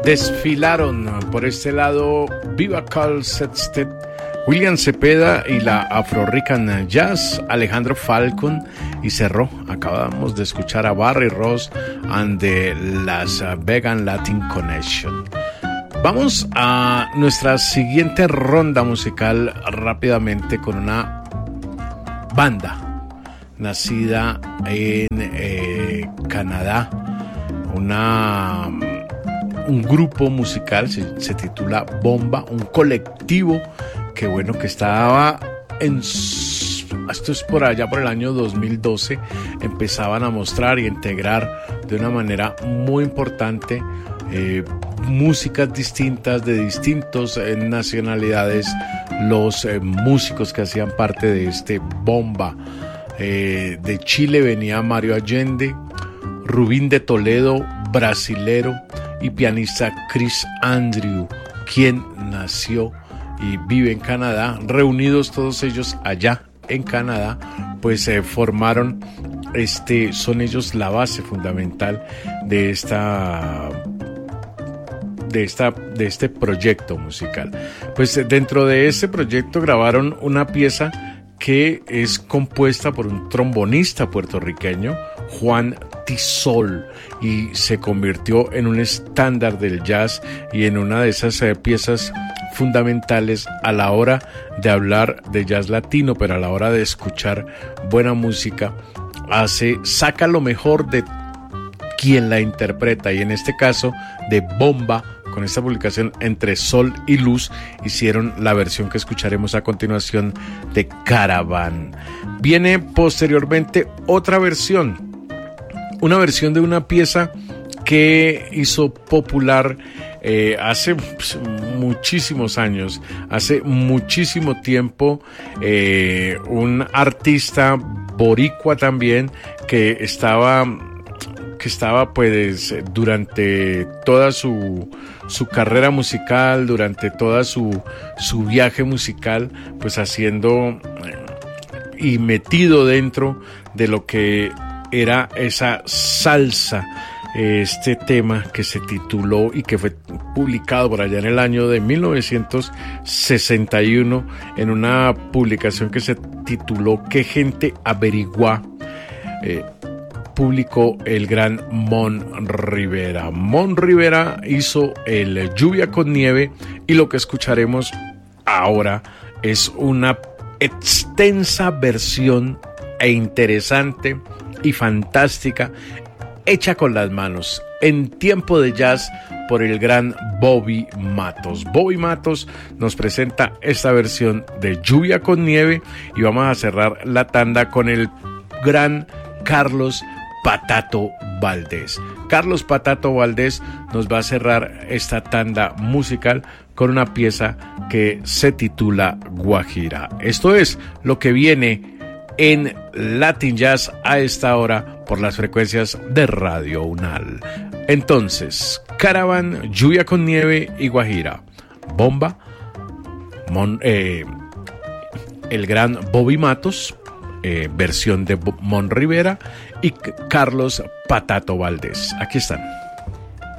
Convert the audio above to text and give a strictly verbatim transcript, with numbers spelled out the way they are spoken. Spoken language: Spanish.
Desfilaron por este lado Viva Carl Sextet, William Cepeda y la Afro-Rican Jazz, Alejandro Falcon, y cerró, acabamos de escuchar a Barry Ross and the Las Vegan Latin Connection. Vamos a nuestra siguiente ronda musical rápidamente con una banda nacida en eh, Canadá, una, un grupo musical, se, se titula Bomba, un colectivo que bueno, que estaba en, esto es por allá por el año dos mil doce, empezaban a mostrar y integrar de una manera muy importante eh, músicas distintas de distintas eh, nacionalidades, los eh, músicos que hacían parte de este Bomba. Eh, de Chile venía Mario Allende, Rubín de Toledo, brasilero, y pianista Chris Andrew, quien nació y vive en Canadá. Reunidos todos ellos allá en Canadá, pues se eh, formaron, este, son ellos la base fundamental de esta, de esta, de este proyecto musical. Pues eh, dentro de ese proyecto grabaron una pieza que es compuesta por un trombonista puertorriqueño, Juan Tisol, y se convirtió en un estándar del jazz y en una de esas eh, piezas fundamentales a la hora de hablar de jazz latino, pero a la hora de escuchar buena música, hace, saca lo mejor de quien la interpreta, y en este caso de Bomba. Con esta publicación Entre Sol y Luz hicieron la versión que escucharemos a continuación de Caravan. Viene posteriormente otra versión, una versión de una pieza que hizo popular eh, hace pues, muchísimos años, hace muchísimo tiempo, eh, un artista boricua también que estaba... que estaba pues durante toda su, su carrera musical, durante toda su, su viaje musical, pues haciendo y metido dentro de lo que era esa salsa, este tema que se tituló y que fue publicado por allá en el año de mil novecientos sesenta y uno en una publicación que se tituló ¿Qué gente averigua? Eh, publicó el gran Mon Rivera. Mon Rivera hizo el Lluvia con Nieve, y lo que escucharemos ahora es una extensa versión e interesante y fantástica, hecha con las manos, en tiempo de jazz, por el gran Bobby Matos. Bobby Matos nos presenta esta versión de Lluvia con Nieve, y vamos a cerrar la tanda con el gran Carlos Patato Valdés. Carlos Patato Valdés nos va a cerrar esta tanda musical con una pieza que se titula Guajira. Esto es lo que viene en Latin Jazz a esta hora por las frecuencias de Radio Unal. Entonces, Caravan, Lluvia con Nieve y Guajira. Bomba, Mon, eh, el gran Bobby Matos, Eh, versión de Mon Rivera, y Carlos Patato Valdés. Aquí están.